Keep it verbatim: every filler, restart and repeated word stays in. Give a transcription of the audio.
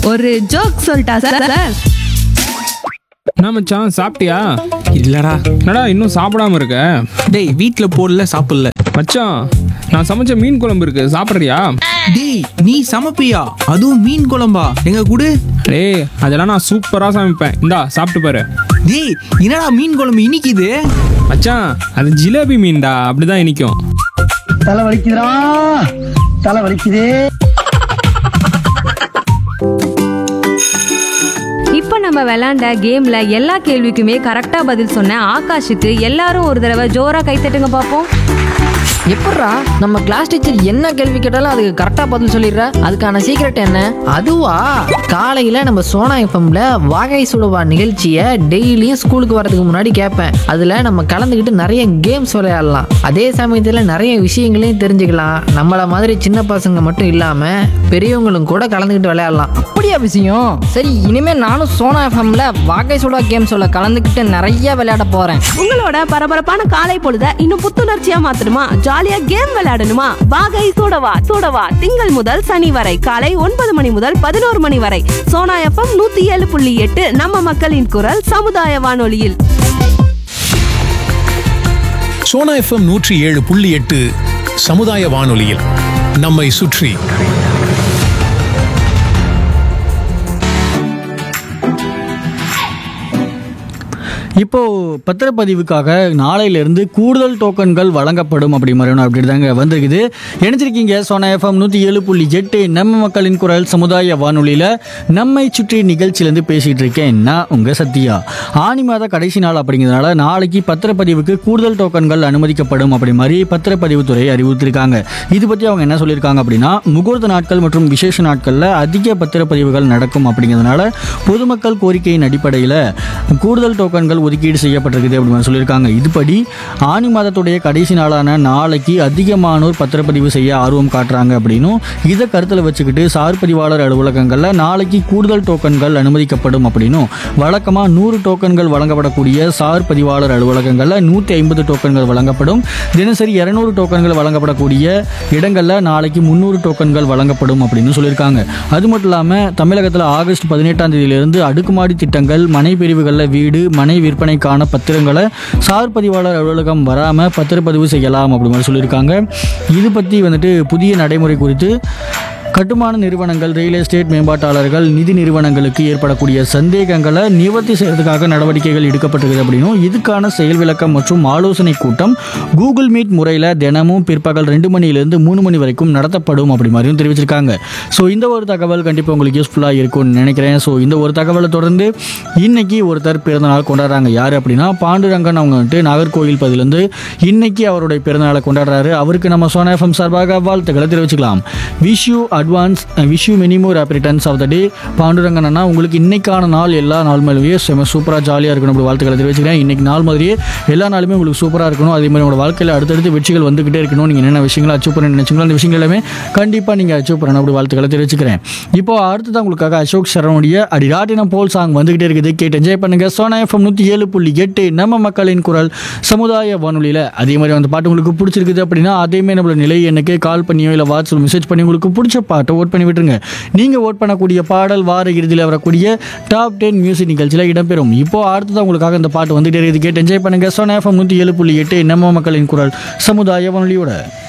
ஒரு ஜோக் சொல்லிட்டா sir sir என்ன மச்சான், சாப்பிட்டியா? இல்லடா. என்னடா இன்னும் சாப்பிடாம இருக்க? டேய் வீட்டில் போடல, சாப்பிடல. மச்சான், நான் சமைச்ச மீன் குழம்பு இருக்கு, சாப்பிட்றியா? டேய் நீ சமைப்பியா? அதுவும் மீன் குழம்பா? எங்க கூடு. டேய் அதெல்லாம் நான் சூப்பராக சமைப்பேன், இந்தா சாப்பிட்டு பாரு. டேய் என்னடா மீன் குழம்பு இனிக்குது? மச்சான் அது ஜிலேபி மீன்டா, அப்படிதான் இனிக்கும். தலை வலிக்குதுடா, தலை வலிக்குதே. இப்போ நம்ம விளையாண்ட கேம்ல எல்லா கேள்விக்குமே கரெக்டா பதில் சொன்ன ஆகாஷுக்கு எல்லாரும் ஒரு தடவை ஜோரா கைத்தட்டுங்க பார்ப்போம். எப்பட்றா நம்ம கிளாஸ் டீச்சர் என்ன கேள்வி கேட்டாலும் அதுக்கு கரெக்டா பதில் சொல்லிடுற? அதுக்கான சீக்ரெட் என்ன? அதுவா, காலையில நம்ம சோனா எஃப்எம்ல வாகை சுடுவா நிகழ்ச்சியை டெய்லியும் ஸ்கூலுக்கு வரதுக்கு முன்னாடி கேட்பேன். அதுல நம்ம கலந்துக்கிட்டு நிறைய கேம்ஸ் விளையாடலாம், அதே சமயத்துல நிறைய விஷயங்களையும் தெரிஞ்சுக்கலாம். நம்மள மாதிரி சின்ன பசங்க மட்டும் இல்லாம பெரியவங்களும் கூட கலந்துக்கிட்டு விளையாடலாம். அப்படியா விஷயம்? சரி, இனிமே நானும் சோனா எஃப்எம்ல வாகை சுடா கேம்ஸோட கலந்துக்கிட்டு நிறைய விளையாட போறேன். உங்களோட பரபரப்பான காலை பொழுத இன்னும் புத்துணர்ச்சியா மாத்தணுமா? ஜாலியா கேம் விளையாடணுமா? வாகை சூடவா சூடவா திங்கள் முதல் சனி வரை காலை ஒன்பது மணி முதல் பதினோரு மணி வரை சோனா எஃப்எம் நூத்தி ஏழு புள்ளி எட்டு நம்ம மக்களின் குரல் சமுதாய வானொலியில். சோனா எஃப்எம் நூற்றி ஏழு புள்ளி எட்டு சமுதாய வானொலியில் நம்மை சுற்றி. இப்போது பத்திரப்பதிவுக்காக நாளையிலிருந்து கூடுதல் டோக்கன்கள் வழங்கப்படும் அப்படி மாதிரி அப்படி தாங்க வந்திருக்குது. நினைச்சிருக்கீங்க சோனா எஃப்எம் நூற்றி ஏழு புள்ளி எட்டு நம்ம மக்களின் குரல் சமுதாய வானொலியில் நம்மை சுற்றி நிகழ்ச்சியிலேருந்து பேசிகிட்டு இருக்கேன் நான் உங்கள் சத்யா. ஆனி மாத கடைசி நாள் அப்படிங்கிறதுனால நாளைக்கு பத்திரப்பதிவுக்கு கூடுதல் டோக்கன்கள் அனுமதிக்கப்படும் அப்படி மாதிரி பத்திரப்பதிவுத்துறை அறிவித்திருக்காங்க. இது பற்றி அவங்க என்ன சொல்லியிருக்காங்க அப்படின்னா, முகூர்த்த நாட்கள் மற்றும் விசேஷ நாட்களில் அதிக பத்திரப்பதிவுகள் நடக்கும் அப்படிங்கிறதுனால பொதுமக்கள் கோரிக்கையின் அடிப்படையில் கூடுதல் டோக்கன்கள் ஒதுக்கீடு செய்யப்பட்டிருக்குது அப்படின்னு சொல்லியிருக்காங்க. இதுபடி ஆனி மாதத்துடைய கடைசி நாளான நாளைக்கு அதிகமானோர் பத்திரப்பதிவு செய்ய ஆர்வம் காட்டுறாங்க அப்படின்னும், இதை கருத்தில் வச்சுக்கிட்டு சார் பதிவாளர் அலுவலகங்களில் நாளைக்கு கூடுதல் டோக்கன்கள் அனுமதிக்கப்படும் அப்படின்னும், வழக்கமாக நூறு டோக்கன்கள் வழங்கப்படக்கூடிய சார் பதிவாளர் அலுவலகங்களில் நூற்றி ஐம்பது டோக்கன்கள் வழங்கப்படும். தினசரி இருநூறு டோக்கன்கள் வழங்கப்படக்கூடிய இடங்களில் நாளைக்கு முந்நூறு டோக்கன்கள் வழங்கப்படும் அப்படின்னு சொல்லியிருக்காங்க. அது மட்டும் இல்லாமல் தமிழகத்தில் ஆகஸ்ட் பதினெட்டாம் தேதியிலிருந்து அடுக்குமாடி திட்டங்கள், மனை பிரிவுகளில் வீடு மனை விற்பனைக்கான பத்திரங்களை சார் பதிவாளர் அலுவலகம் வராமல் பத்திரப்பதிவு செய்யலாம் அப்படி மாதிரி சொல்லியிருக்காங்க. இது பற்றி வந்துட்டு புதிய நடைமுறை குறித்து கட்டுமான நிறுவனங்கள், ரியல் எஸ்டேட் மேம்பாட்டாளர்கள், நிதி நிறுவனங்களுக்கு ஏற்படக்கூடிய சந்தேகங்களை நிவர்த்தி செய்வதற்காக நடவடிக்கைகள் எடுக்கப்பட்டிருக்குது அப்படின்னும், இதுக்கான செயல் விளக்கம் மற்றும் ஆலோசனை கூட்டம் கூகுள் மீட் முறையில் தினமும் பிற்பகல் ரெண்டு மணிலேருந்து மூணு மணி வரைக்கும் நடத்தப்படும் அப்படி மாதிரியும் தெரிவிச்சிருக்காங்க. ஸோ இந்த ஒரு தகவல் கண்டிப்பாக உங்களுக்கு யூஸ்ஃபுல்லாக இருக்கும்னு நினைக்கிறேன். ஸோ இந்த ஒரு தகவலை தொடர்ந்து இன்னைக்கு ஒருத்தர் பிறந்தநாள் கொண்டாடுறாங்க. யார் அப்படின்னா பாண்டுரங்கன். அவங்க வந்துட்டு நாகர்கோவில் பதிலிருந்து இன்னைக்கு அவருடைய பிறந்தநாளை கொண்டாடுறாரு. அவருக்கு நம்ம சோனா எஃப்எம் சார்பாக வாழ்த்துக்களை தெரிவிச்சுக்கலாம். Wish you advance wish you many more happy returns of the டே. பாண்டுரங்கன் அண்ணா, உங்களுக்கு இன்னைக்கான நாள் எல்லா நாள் மேலேயே செம சூப்பராக ஜாலியாக இருக்கணும் அப்படி வாழ்த்துக்களை தெரிவிச்சுக்கிறேன். இன்னைக்கு நாள் மாதிரியே எல்லா நாளுமே உங்களுக்கு சூப்பராக இருக்கணும். அதே மாதிரி உங்களோட வாழ்க்கையில் அடுத்தடுத்து வெற்றிகள் வந்துகிட்டே இருக்கணும். நீங்கள் என்னென்ன விஷயங்களை அச்சீவ் பண்ண நினைச்சீங்களோ அந்த விஷயங்கள் எல்லாமே கண்டிப்பாக நீங்கள் அச்சீவ் பண்ணணும் அப்படி வாழ்த்துக்களை தெரிவிச்சுக்கிறேன். இப்போ அடுத்ததான் உங்களுக்காக அசோக் சரவணுடைய அடிராட்டினம் போல் சாங் வந்துகிட்டே இருக்குது. கேட்டு என்ஜாய் பண்ணுங்க. சோனா எஃப்எம் நூற்றி ஏழு புள்ளி எட்டு நம்ம மக்களின் குரல் சமுதாய வானொலியில். அதே மாதிரி அந்த பாட்டு உங்களுக்கு பிடிச்சிருக்குது அப்படின்னா அதேமாதிரி நம்மளோட நிலை எனக்கு கால் பண்ணியோ இல்லை வாட்ஸ்அப் மெசேஜ் பண்ணி உங்களுக்கு பிடிச்ச பாட்டை ஓட் பண்ணி விட்டுருங்க. நீங்கள் ஓட் பண்ணக்கூடிய பாடல் வார இறுதியில் வரக்கூடிய டாப் டென் மியூசிக் நிகழ்ச்சியில் இடம்பெறும். இப்போ அடுத்ததான் உங்களுக்காக இந்த பாட்டு வந்துட்டே இருக்குது. கேட்டு என்ஜாய் பண்ணுங்க. சோனா எஃப்எம் நூற்றி ஏழு புள்ளி எட்டு நம்ம மக்களின் குரல் சமுதாய வானொலியோட.